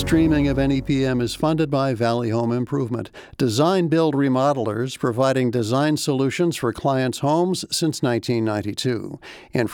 streaming of NEPM is funded by Valley Home Improvement, design build remodelers providing design solutions for clients' homes since 1992.